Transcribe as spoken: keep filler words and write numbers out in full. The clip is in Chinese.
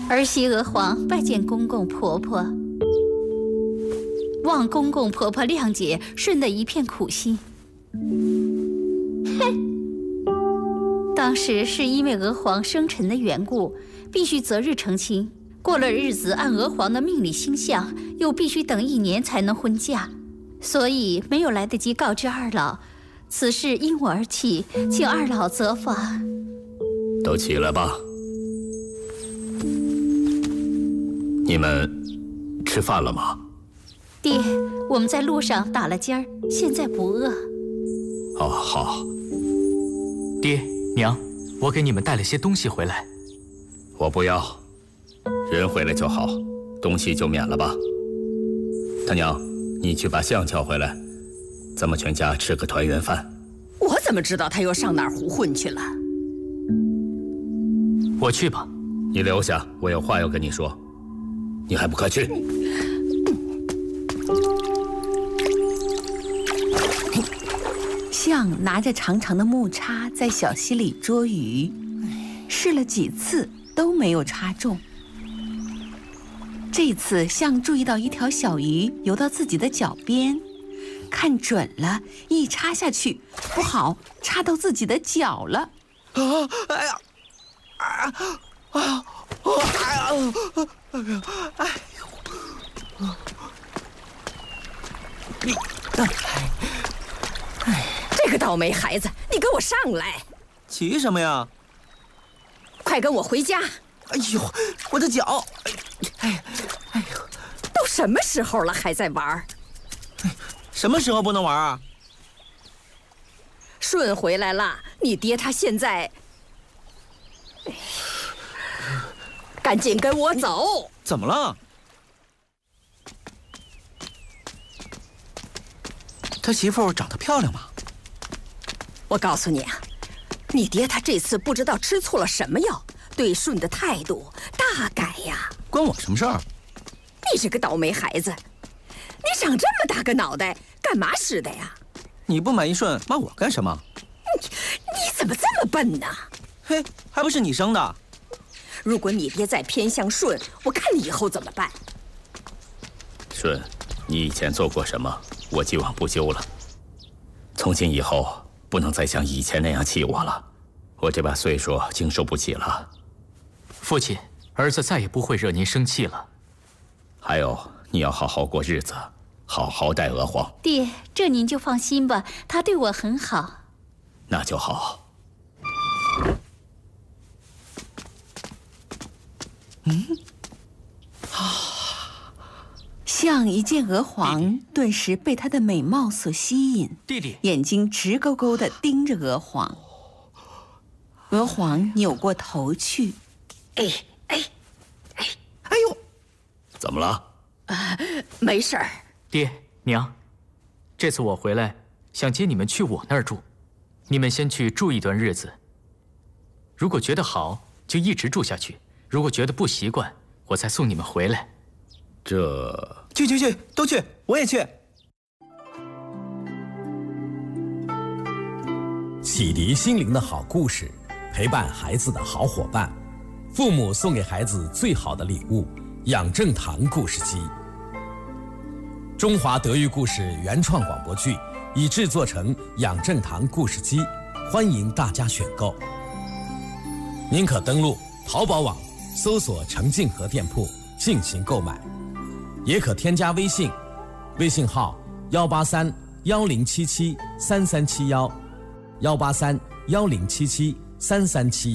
儿媳娥皇拜见公公婆婆，望公公婆婆谅解舜的一片苦心。哼，当时是因为娥皇生辰的缘故，必须择日成亲。过了日子，按娥皇的命理星象，又必须等一年才能婚嫁，所以没有来得及告知二老。此事因我而起，请二老责罚。 都起来吧。你们吃饭了吗？ 爹，我们在路上打了尖儿，现在不饿。 哦，好。 爹娘，我给你们带了些东西回来。 我不要，人回来就好，东西就免了吧。他娘，你去把象叫回来，咱们全家吃个团圆饭。 我怎么知道他又上哪儿胡混去了？ 我去吧。 你留下，我有话要跟你说。你还不快去！ 象拿着长长的木叉在小溪里捉鱼，试了几次都没有插中。这次象注意到一条小鱼游到自己的脚边，看准了，一插下去，不好，插到自己的脚了。 啊！哎呀！啊啊！哎呀！哎呀！哎呦！你， 哎，这个倒霉孩子，你给我上来！ 急什么呀？ 快跟我回家！ 哎呦，我的脚！哎，哎呦， 都什么时候了还在玩？ 什么时候不能玩啊？ 舜回来了，你爹他现在……赶紧跟我走！ 怎么了？他媳妇长得漂亮吗？ 我告诉你啊，你爹他这次不知道吃错了什么药，对舜的态度大改呀！ 关我什么事儿？ 你这个倒霉孩子，你长这么大个脑袋，干嘛使的呀？ 你不满意舜，骂我干什么？ 你你怎么这么笨呢？ 嘿，还不是你生的！ 如果你爹再偏向舜，我看你以后怎么办？ 舜，你以前做过什么，我既往不咎了。从今以后，不能再像以前那样气我了。我这把岁数经受不起了。 父亲，儿子再也不会惹您生气了。 还有，你要好好过日子，好好待娥皇。 爹，这您就放心吧，他对我很好。 那就好。 嗯，啊！象一见娥皇，顿时被她的美貌所吸引， 弟弟， 眼睛直勾勾地盯着娥皇。娥皇扭过头去， 哎哎哎哎呦， 怎么了？ 啊，没事儿。 爹娘，这次我回来想接你们去我那儿住，你们先去住一段日子。如果觉得好，就一直住下去。如果觉得不习惯，我再送你们回来。 这…… 去去去，都去，我也去。 启迪心灵的好故事，陪伴孩子的好伙伴，父母送给孩子最好的礼物——养正堂故事机。中华德育故事原创广播剧已制作成养正堂故事机，欢迎大家选购。您可登录淘宝网搜索程静和店铺进行购买，也可添加微信，微信号幺八三幺零七七三三七幺，幺八三幺零七七三三七。